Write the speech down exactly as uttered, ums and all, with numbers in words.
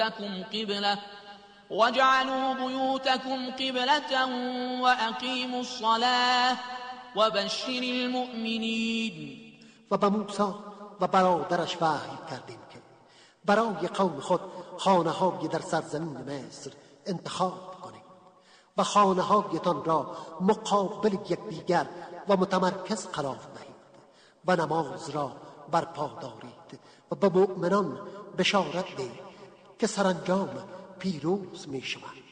لكم قبلة وجعلوا بيوتكم قبلة وأقيموا الصلاة وبشر المؤمنين. و به موسی و برادرش وحی کردیم که برای قوم خود خانه‌های در سرزمین مصر انتخاب کنید و خانه‌هایتان را مقابل یکدیگر و متمرکز قرار دهید و نماز را برپا دارید و به مؤمنان بشارت دهید که سرانجام پیروز می شوند.